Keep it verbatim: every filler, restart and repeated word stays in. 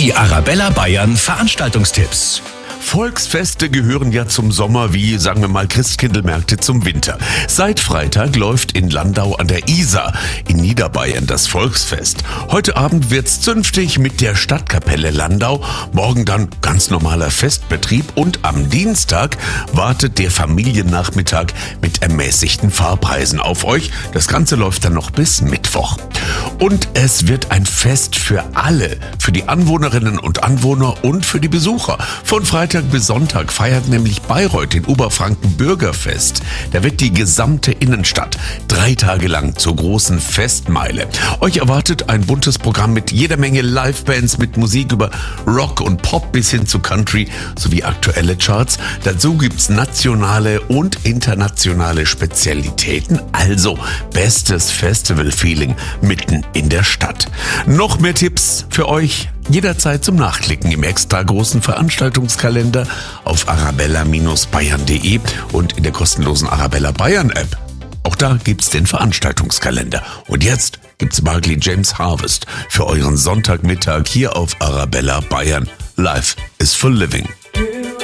Die Arabella Bayern Veranstaltungstipps. Volksfeste gehören ja zum Sommer wie, sagen wir mal, Christkindlmärkte zum Winter. Seit Freitag läuft in Landau an der Isar in Niederbayern das Volksfest. Heute Abend wird's zünftig mit der Stadtkapelle Landau. Morgen dann ganz normaler Festbetrieb und am Dienstag wartet der Familiennachmittag mit ermäßigten Fahrpreisen auf euch. Das Ganze läuft dann noch bis Mittwoch. Und es wird ein Fest für alle, für die Anwohnerinnen und Anwohner und für die Besucher. Von Freitag bis Sonntag feiert nämlich Bayreuth in Oberfranken Bürgerfest. Da wird die gesamte Innenstadt drei Tage lang zur großen Festmeile. Euch erwartet ein buntes Programm mit jeder Menge Livebands, mit Musik über Rock und Pop bis hin zu Country sowie aktuelle Charts. Dazu gibt's nationale und internationale Spezialitäten, also bestes Festival-Feeling mitten in der Stadt. Noch mehr Tipps für euch jederzeit zum Nachklicken im extra großen Veranstaltungskalender auf arabella Bindestrich bayern punkt de und in der kostenlosen Arabella Bayern App. Auch da gibt's den Veranstaltungskalender. Und jetzt gibt's Barclay James Harvest für euren Sonntagmittag hier auf Arabella Bayern. Life is for living.